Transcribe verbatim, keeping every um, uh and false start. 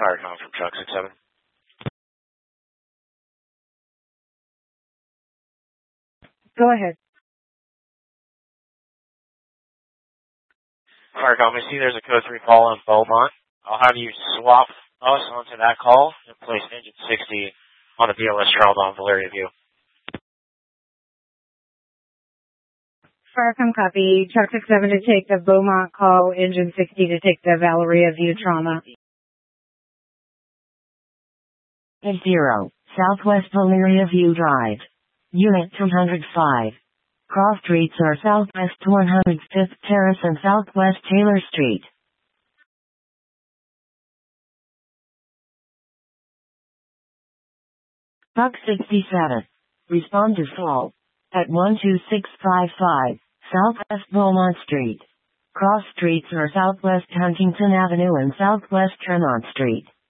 Firecom from Truck six seven. Go ahead. Firecom, I see there's a code three call on Beaumont. I'll have you swap us onto that call and place engine sixty on the B L S Charles on Valeria View. Firecom copy. Truck six seven to take the Beaumont call, engine sixty to take the Valeria View trauma. Zero, Southwest Valeria View Drive. Unit two hundred five. Cross streets are Southwest one hundred fifth Terrace and Southwest Taylor Street. Truck sixty-seven. Respond to fall at one two six five five, Southwest Beaumont Street. Cross streets are Southwest Huntington Avenue and Southwest Tremont Street.